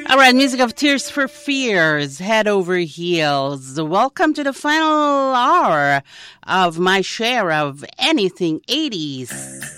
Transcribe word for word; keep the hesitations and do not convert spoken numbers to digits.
All right, music of Tears for Fears, Head Over Heels. Welcome to the final hour of my share of anything eighties.